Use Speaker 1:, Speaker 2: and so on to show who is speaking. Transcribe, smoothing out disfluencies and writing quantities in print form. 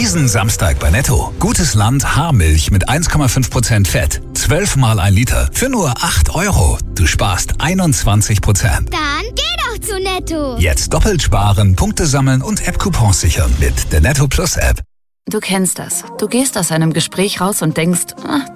Speaker 1: Diesen Samstag bei Netto. Gutes Land Haarmilch mit 1,5% Fett. 12 mal 1 Liter für nur 8 €. Du sparst 21%.
Speaker 2: Dann geh doch zu Netto.
Speaker 1: Jetzt doppelt sparen, Punkte sammeln und App-Coupons sichern mit der Netto Plus App.
Speaker 3: Du kennst das. Du gehst aus einem Gespräch raus und denkst,